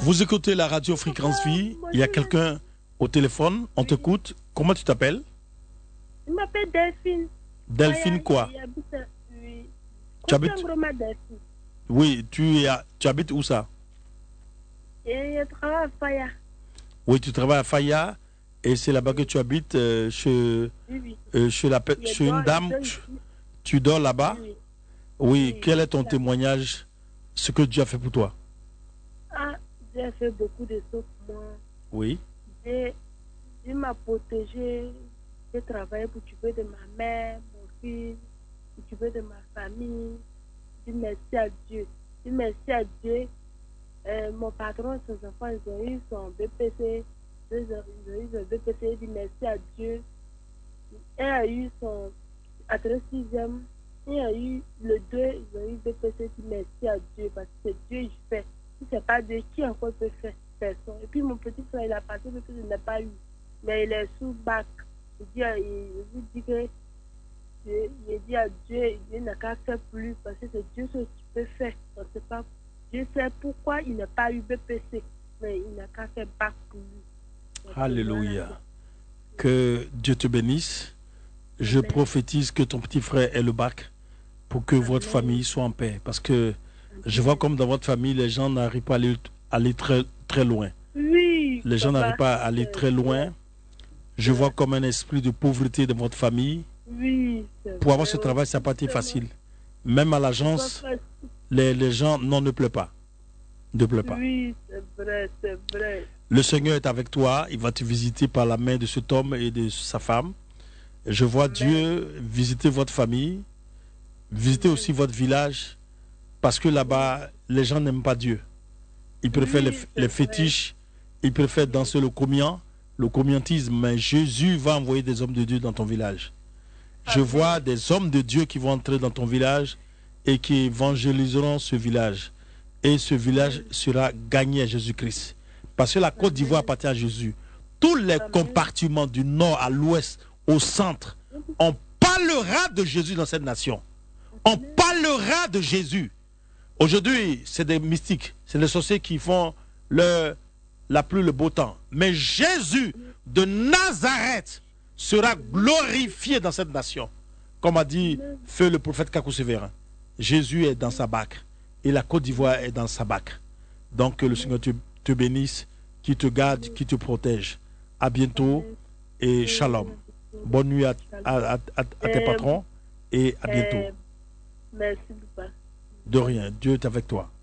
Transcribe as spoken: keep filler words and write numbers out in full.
Vous écoutez la radio Fréquence Vie. Il y a quelqu'un au téléphone. On t'écoute. Comment tu t'appelles? Je m'appelle Delphine. Delphine quoi? Oui. Tu habites? Oui, tu, es à... tu habites où ça? Je travaille à Faya. Oui, tu travailles à Faya. Et c'est là-bas que tu habites, euh, chez, Oui, oui. euh, chez, la, chez une dame. Tu, tu dors là-bas? Oui, oui. Oui. Oui, Quel est ton témoignage? Ce que Dieu a fait pour toi? Ah, Dieu a fait beaucoup de choses pour moi. Oui. Dieu, Dieu m'a protégé. J'ai travaillé pour tuer de ma mère, mon fils, pour tuer de ma famille. Je dis merci à Dieu. Je dis merci à Dieu. Euh, mon patron, ses enfants, ils ont eu son B P C. Ils ont eu son B P C. Je dis merci à Dieu. Elle a eu son adresse sixième. Il a eu le deux, ils ont eu B P C. Je dis merci à Dieu parce que c'est Dieu qui fait. Si ce n'est pas Dieu, qui encore peut faire? Personne. Et puis mon petit frère, il a passé parce que je n'ai pas eu. Mais il est sous bac. Je dis, il vous dit que il dit à Dieu, Dieu n'a qu'à faire plus parce que c'est Dieu ce qui peut faire. On sait pas. Dieu sait pourquoi il n'a pas eu B P C, mais il n'a qu'à faire bac pour lui. Donc, Alléluia. voilà. Que Dieu te bénisse. Je Amen. prophétise que ton petit frère ait le bac pour que Amen. votre famille soit en paix. Parce que je vois comme dans votre famille, les gens n'arrivent pas à aller, à aller très, très loin. Oui. Les gens n'arrivent pas à aller très loin. Je vois comme un esprit de pauvreté dans votre famille. Oui. Pour avoir ce travail, ça n'a pas été facile. Même à l'agence, les, les gens non, ne pleurent pas. Ne pleurent pas. Oui, c'est vrai, c'est vrai. Le Seigneur est avec toi. Il va te visiter par la main de cet homme et de sa femme. Je vois Amen. Dieu visiter votre famille, visiter Amen. aussi votre village, parce que là-bas, les gens n'aiment pas Dieu. Ils préfèrent Oui, les, les fétiches, ils préfèrent danser le comian, le comiantisme, mais Jésus va envoyer des hommes de Dieu dans ton village. Je Amen. vois des hommes de Dieu qui vont entrer dans ton village et qui évangéliseront ce village. Et ce village sera gagné à Jésus-Christ. Parce que la Côte d'Ivoire appartient à Jésus. Tous les Amen. compartiments du nord à l'ouest, au centre, on parlera de Jésus dans cette nation. On parlera de Jésus. Aujourd'hui, c'est des mystiques, c'est les sorciers qui font le, la pluie, le beau temps. Mais Jésus de Nazareth sera glorifié dans cette nation. Comme a dit feu le prophète Kakou Sévérin. Jésus est dans sa bac et la Côte d'Ivoire est dans sa bac. Donc que le Seigneur te, te bénisse, qui te garde, qui te protège. À bientôt et shalom. Bonne nuit à, à, à, à tes patrons et à bientôt. Merci beaucoup. De rien, Dieu est avec toi.